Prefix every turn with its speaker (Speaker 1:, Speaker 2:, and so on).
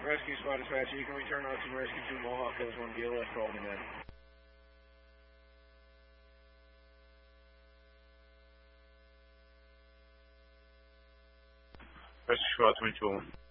Speaker 1: Rescue Squad dispatch, you can return us and Rescue 2 Mohawk Hills 1 BLS for all the men.
Speaker 2: Rescue Squad 2201.